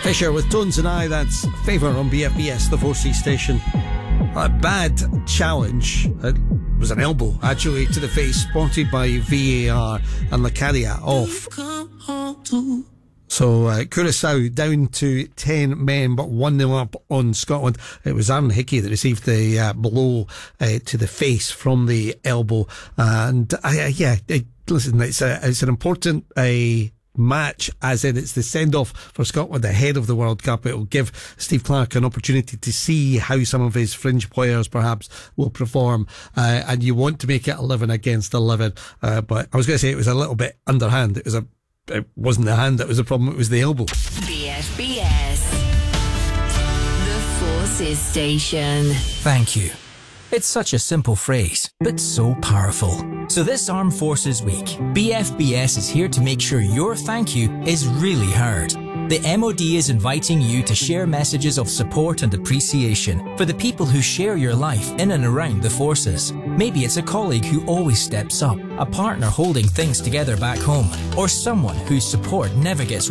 Fisher with Tones and I, that's Favour on BFBS, the 4C station. A bad challenge. It was an elbow, actually, to the face, spotted by VAR, and Lakadia off. So Curaçao down to 10 men, but 1-0 up on Scotland. It was Aaron Hickey that received the blow to the face from the elbow. And listen, it's an important match, as in it's the send-off for Scotland ahead of the World Cup. It will give Steve Clarke an opportunity to see how some of his fringe players perhaps will perform, and you want to make it 11 against 11, but I was going to say it was a little bit underhand. It wasn't the hand that was the problem, it was the elbow. BFBS, the Forces Station. Thank you. It's such a simple phrase, but so powerful. So this Armed Forces Week, BFBS is here to make sure your thank you is really heard. The MOD is inviting you to share messages of support and appreciation for the people who share your life in and around the forces. Maybe it's a colleague who always steps up, a partner holding things together back home, or someone whose support never gets